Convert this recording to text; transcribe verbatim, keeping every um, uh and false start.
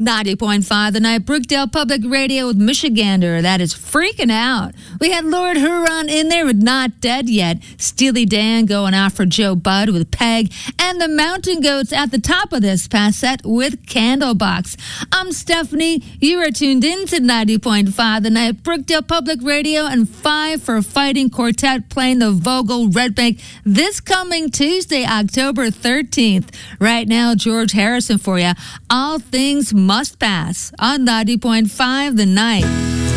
ninety point five The Night, Brookdale Public Radio with Michigander. That is Freaking Out. We had Lord Huron in there with Not Dead Yet. Steely Dan going out for Joe Budd with Peg. And the Mountain Goats at the top of this past set with Candlebox. I'm Stephanie. You are tuned in to ninety point five The Night, Brookdale Public Radio, and Five for Fighting Quartet playing the Vogel Red Bank this coming Tuesday, October thirteenth. Right now, George Harrison for you. All Things Must Pass on ninety point five The Night.